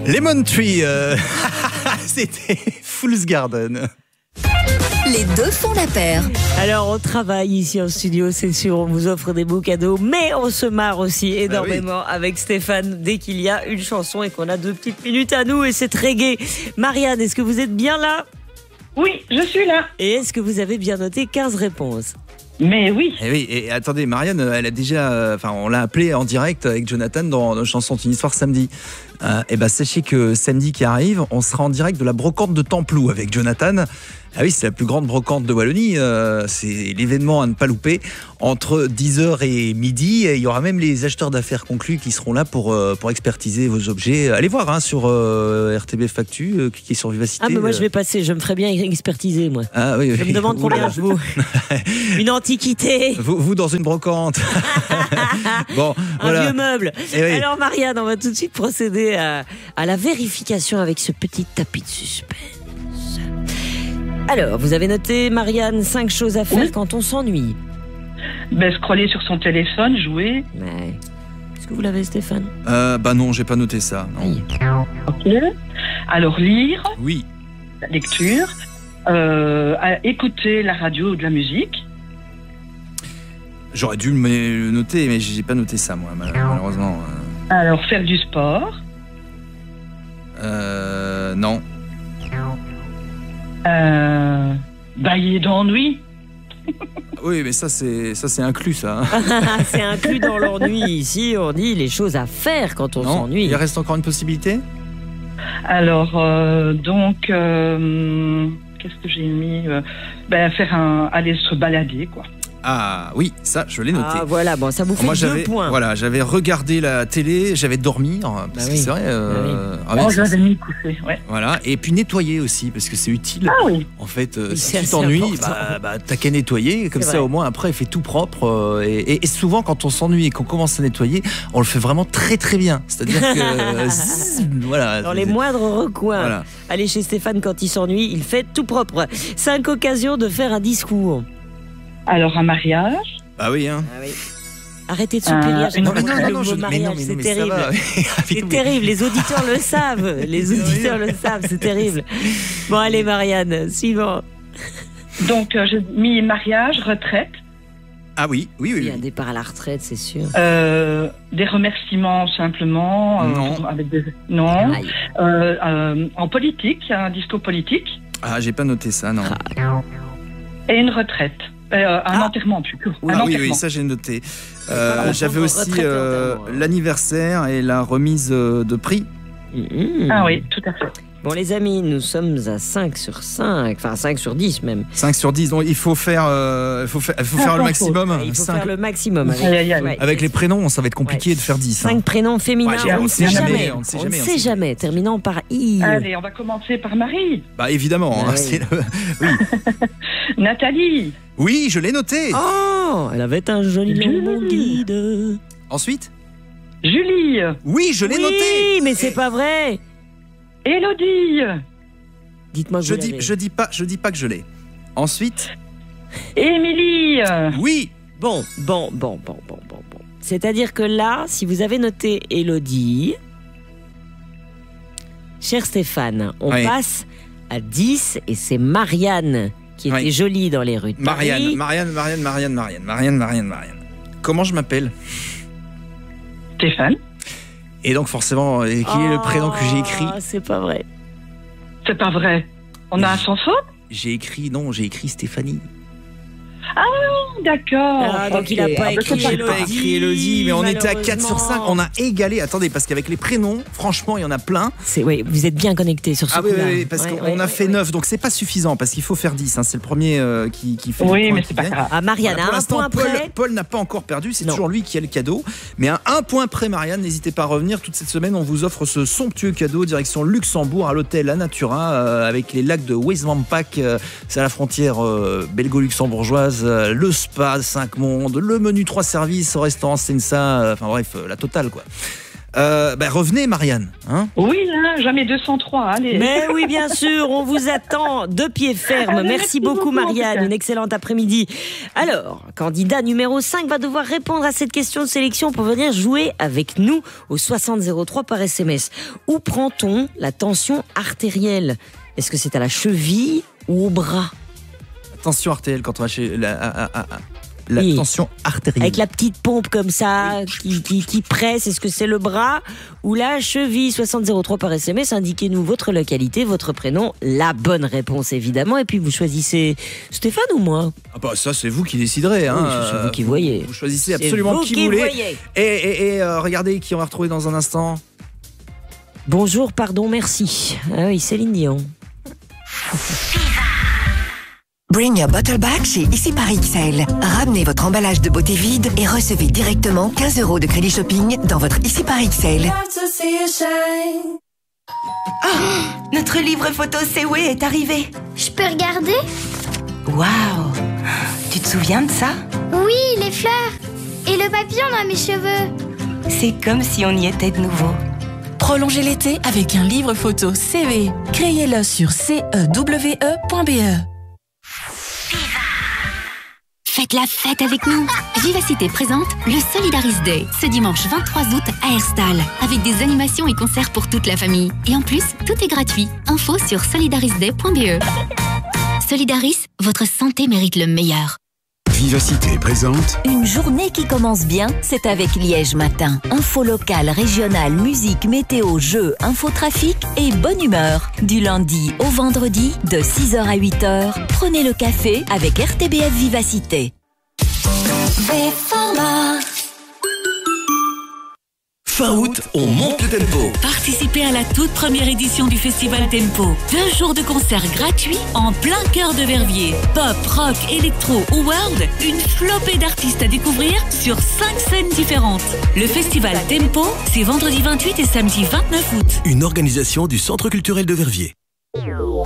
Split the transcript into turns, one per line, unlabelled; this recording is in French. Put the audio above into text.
Lemon Tree, c'était Fool's Garden.
Les deux font la paire.
Alors on travaille ici en studio, c'est sûr, on vous offre des beaux cadeaux, mais on se marre aussi énormément avec Stéphane dès qu'il y a une chanson et qu'on a 2 petites minutes à nous et c'est très gai. Marianne, est-ce que vous êtes bien là ?
Oui, je suis là.
Et est-ce que vous avez bien noté 15 réponses ?
Mais oui.
Et oui, et attendez, Marianne, elle a déjà, on l'a appelée en direct avec Jonathan dans nos chansons Une histoire samedi. Et ben sachez que samedi qui arrive, on sera en direct de la brocante de Templou avec Jonathan. Ah oui, c'est la plus grande brocante de Wallonie. C'est l'événement à ne pas louper. Entre 10h et midi, et il y aura même les acheteurs d'affaires conclus qui seront là pour expertiser vos objets. Allez voir sur RTB Factu, cliquez sur Vivacité.
Ah mais moi je vais passer, je me ferai bien expertiser moi.
Ah oui,
je me demande combien je vaux. Une antiquité.
Vous dans une brocante. Bon,
un vieux meuble.
Oui.
Alors Marianne, on va tout de suite procéder à la vérification avec ce petit tapis de suspense. Alors, vous avez noté, Marianne, 5 choses à faire quand on s'ennuie.
Scroller sur son téléphone, jouer.
Ouais. Est-ce que vous l'avez, Stéphane ?
Non, j'ai pas noté ça. Non.
Ok. Alors, lire.
Oui.
La lecture. Écouter la radio ou de la musique.
J'aurais dû le noter, mais j'ai pas noté ça, moi, malheureusement.
Alors, faire du sport.
Non.
Bailler d'ennui.
Oui, mais ça c'est inclus, ça.
C'est inclus dans l'ennui. Ici, on dit les choses à faire quand on s'ennuie.
Il reste encore une possibilité ?
Alors, qu'est-ce que j'ai mis aller se balader, quoi.
Ah oui, ça je l'ai noté.
Ah voilà, bon, ça vous fait 2 points.
Voilà, j'avais regardé la télé, j'avais dormi, parce que c'est vrai.
J'avais mis coucher, ouais.
Voilà, et puis nettoyer aussi, parce que c'est utile.
Ah oui.
En fait, si tu t'ennuies, t'as qu'à nettoyer, comme ça au moins après il fait tout propre. Et souvent quand on s'ennuie et qu'on commence à nettoyer, on le fait vraiment très très bien. C'est-à-dire que voilà.
Dans les moindres recoins. Voilà. Allez chez Stéphane quand il s'ennuie, il fait tout propre. 5 occasions de faire un discours.
Alors, un mariage.
Ah oui, hein.
Ah oui. Arrêtez de soupirer.
Non,
c'est terrible. C'est terrible, les auditeurs le savent. Les auditeurs le savent, c'est terrible. Bon, allez, Marianne, suivant.
Donc, j'ai mis mariage, retraite.
Ah oui.
Il y a un départ à la retraite, c'est sûr.
Des remerciements, simplement. Non. En politique, un discours politique.
Ah, j'ai pas noté ça, non.
Et une retraite. Un enterrement, plutôt.
Oui, ça j'ai noté. J'avais aussi l'anniversaire et la remise de prix.
Ah oui, tout à fait.
Bon les amis, nous sommes à 5 sur 5, enfin 5 sur 10 même.
5 sur 10, donc il faut faire, le maximum.
Il faut faire le maximum.
Avec les prénoms, ça va être compliqué de faire 10.
5 prénoms féminins, on ne sait jamais.
On ne sait jamais.
Terminant par I.
Allez, on va commencer par Marie.
Évidemment. Oui.
Nathalie.
Oui, je l'ai noté.
Oh, elle avait un joli nom guide.
Ensuite
Julie.
Oui, je l'ai noté.
Oui, mais c'est pas vrai.
Élodie.
Dites-moi que
je dis pas que je l'ai. Ensuite
Émilie.
Oui.
Bon. C'est-à-dire que là, si vous avez noté Élodie, cher Stéphane, on passe à 10 et c'est Marianne qui était jolie dans les rues de Paris.
Marianne. Comment je m'appelle ?
Stéphane.
Et donc forcément, quel est le prénom que j'ai écrit ?
C'est pas vrai.
C'est pas vrai. On a un sans faute ?
J'ai écrit Stéphanie.
Ah, d'accord.
Donc il n'a pas écrit
Élodie, mais on était à 4 sur 5. On a égalé. Attendez, parce qu'avec les prénoms, franchement, il y en a plein.
Vous êtes bien connectés sur ce coup-là.
Oui, parce qu'on a fait 9, donc c'est pas suffisant, parce qu'il faut faire 10. C'est le premier qui fait.
Oui, mais c'est pas grave.
Ah, Marianne,
pour
un point près.
Paul n'a pas encore perdu, c'est toujours lui qui a le cadeau. Mais à un point près, Marianne, n'hésitez pas à revenir. Toute cette semaine, on vous offre ce somptueux cadeau, direction Luxembourg, à l'hôtel Anatura, avec les lacs de Westwampak. C'est à la frontière belgo-luxembourgeoise. Le spa 5 mondes, le menu 3 services au restaurant Sensa, enfin bref, la totale quoi. revenez, Marianne. Hein,
Oui, hein, jamais 203. Allez.
Mais oui, bien sûr, on vous attend de pied ferme.
Allez,
Merci beaucoup,
beaucoup, en tout
Marianne.
cas.
Une excellente après-midi. Alors, candidat numéro 5 va devoir répondre à cette question de sélection pour venir jouer avec nous au 6003 par SMS. Où prend-on la tension artérielle? Est-ce que c'est à la cheville ou au bras?
tension artérielle quand on va chez la
Oui.
tension artérielle.
Avec la petite pompe comme ça, qui presse, est-ce que c'est le bras ou la cheville? 6003 par SMS, indiquez-nous votre localité, votre prénom, la bonne réponse évidemment, et puis vous choisissez Stéphane ou moi?
Ah bah ça c'est vous qui déciderez. Hein.
Oui, c'est vous qui voyez.
Vous choisissez
C'est
absolument
vous
qui
qui
vous voulez.
voyez.
Et regardez qui on va retrouver dans un instant.
Bonjour, pardon, merci. Ah oui, Céline Dion.
Bring your bottle back chez Ici par XL. Ramenez votre emballage de beauté vide et recevez directement 15 € de crédit shopping dans votre Ici par XL.
Notre livre photo C'est Way est arrivé.
Je peux regarder?
Waouh! Tu te souviens de ça?
Oui, les fleurs. Et le papillon dans mes cheveux.
C'est comme si on y était de nouveau.
Prolongez l'été avec un livre photo CV. Créez-le sur cewe.be.
Faites la fête avec nous. Vivacité présente le Solidaris Day, ce dimanche 23 août à Herstal, avec des animations et concerts pour toute la famille. Et en plus, tout est gratuit. Info sur solidarisday.be. Solidaris, votre santé mérite le meilleur.
Vivacité présente.
Une journée qui commence bien, c'est avec Liège Matin. Info locale, régionale, musique, météo, jeux, infotrafic et bonne humeur. Du lundi au vendredi, de 6h à 8h, prenez le café avec RTBF Vivacité.
Fin août, on monte le tempo.
Participez à la toute première édition du Festival Tempo. 2 jours de concerts gratuits en plein cœur de Verviers. Pop, rock, électro ou world, une flopée d'artistes à découvrir sur 5 scènes différentes. Le Festival Tempo, c'est vendredi 28 et samedi 29 août.
Une organisation du Centre culturel de Verviers.